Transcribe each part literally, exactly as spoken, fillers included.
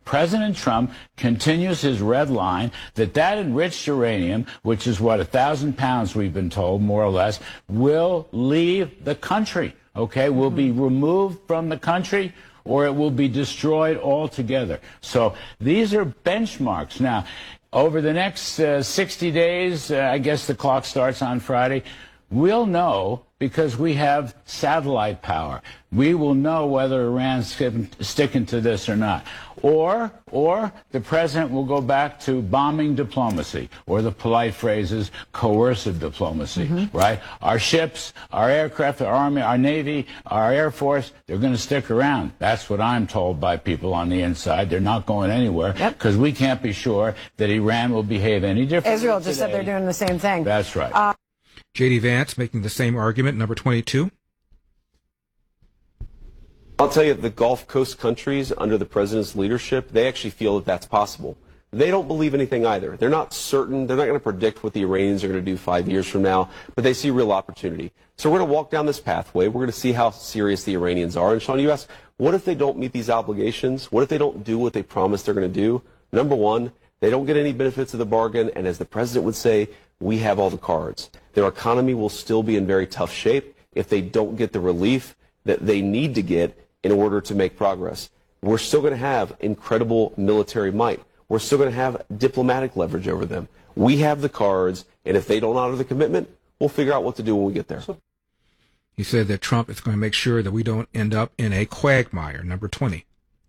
President Trump continues his red line that that enriched uranium, which is what, a thousand pounds we've been told, more or less, will leave the country, okay, will be removed from the country, or it will be destroyed altogether. So these are benchmarks. Now, over the next uh, sixty days, uh, I guess the clock starts on Friday, we'll know, because we have satellite power. We will know whether Iran's sticking to this or not. Or, or the president will go back to bombing diplomacy, or the polite phrase is coercive diplomacy, mm-hmm. right? Our ships, our aircraft, our army, our navy, our air force, they're going to stick around. That's what I'm told by people on the inside. They're not going anywhere, because yep. we can't be sure that Iran will behave any differently. Israel just today. said they're doing the same thing. That's right. Uh, J D. Vance making the same argument, number twenty-two. I'll tell you, the Gulf Coast countries under the president's leadership, they actually feel that that's possible. They don't believe anything either. They're not certain. They're not going to predict what the Iranians are going to do five years from now, but they see real opportunity. So we're going to walk down this pathway. We're going to see how serious the Iranians are. And Sean, you ask, what if they don't meet these obligations? What if they don't do what they promised they're going to do? Number one, they don't get any benefits of the bargain, and as the president would say, we have all the cards. Their economy will still be in very tough shape if they don't get the relief that they need to get in order to make progress. We're still going to have incredible military might. We're still going to have diplomatic leverage over them. We have the cards, and if they don't honor the commitment, we'll figure out what to do when we get there. He said that Trump is going to make sure that we don't end up in a quagmire, number twenty.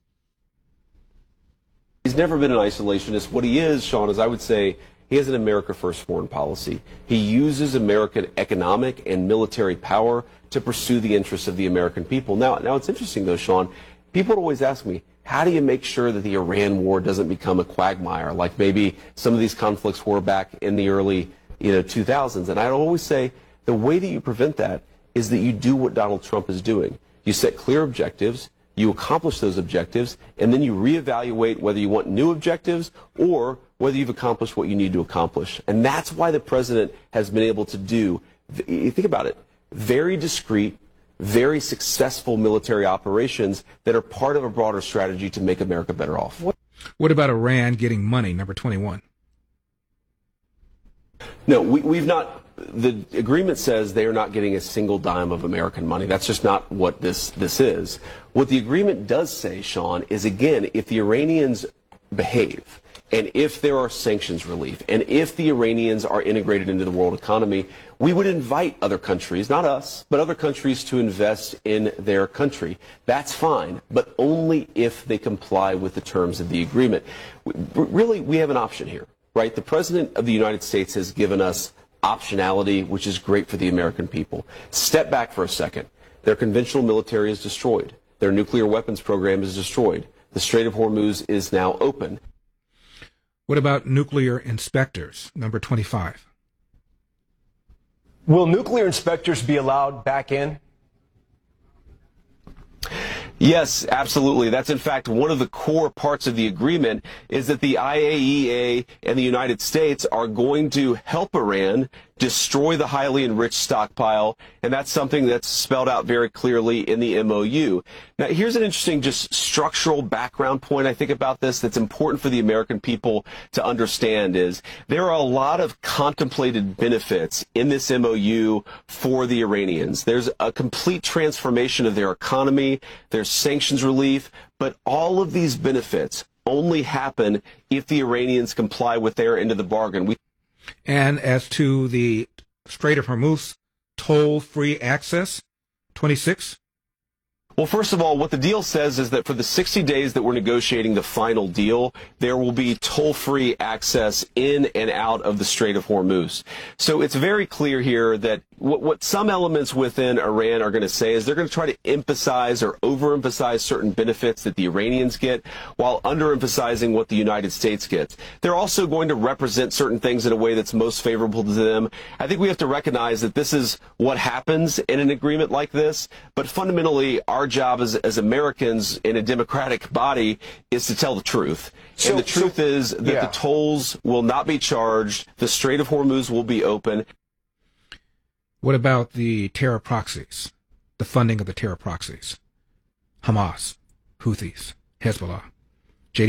He's never been an isolationist. What he is, Sean, is I would say he has an America First foreign policy. He uses American economic and military power to pursue the interests of the American people. Now, now it's interesting, though, Sean. People always ask me, how do you make sure that the Iran war doesn't become a quagmire, like maybe some of these conflicts were back in the early you know, two thousands? And I always say the way that you prevent that is that you do what Donald Trump is doing. You set clear objectives. You accomplish those objectives, and then you reevaluate whether you want new objectives or whether you've accomplished what you need to accomplish. And that's why the president has been able to do, you think about it, very discreet, very successful military operations that are part of a broader strategy to make America better off. What about Iran getting money, number twenty-one? No, we, we've not. The agreement says they are not getting a single dime of American money. That's just not what this, this is. What the agreement does say, Sean, is, again, if the Iranians behave, and if there are sanctions relief, and if the Iranians are integrated into the world economy, we would invite other countries, not us, but other countries to invest in their country. That's fine, but only if they comply with the terms of the agreement. Really, we have an option here, right? The President of the United States has given us optionality, which is great for the American people. Step back for a second. Their conventional military is destroyed. Their nuclear weapons program is destroyed. The Strait of Hormuz is now open. What about nuclear inspectors, number twenty-five? Will nuclear inspectors be allowed back in? Yes, absolutely. That's in fact one of the core parts of the agreement, is that the I A E A and the United States are going to help Iran destroy the highly enriched stockpile, and that's something that's spelled out very clearly in the M O U. Now, here's an interesting just structural background point I think about this that's important for the American people to understand, is there are a lot of contemplated benefits in this M O U for the Iranians. There's a complete transformation of their economy, there's sanctions relief, but all of these benefits only happen if the Iranians comply with their end of the bargain. We And as to the Strait of Hormuz, toll-free access, twenty-six? Well, first of all, what the deal says is that for the sixty days that we're negotiating the final deal, there will be toll-free access in and out of the Strait of Hormuz. So it's very clear here that what, what some elements within Iran are going to say is they're going to try to emphasize or overemphasize certain benefits that the Iranians get while underemphasizing what the United States gets. They're also going to represent certain things in a way that's most favorable to them. I think we have to recognize that this is what happens in an agreement like this, but fundamentally our job as, as Americans in a democratic body is to tell the truth. So, and the truth so, is that yeah. the tolls will not be charged. The Strait of Hormuz will be open. What about the terror proxies, the funding of the terror proxies? Hamas, Houthis, Hezbollah.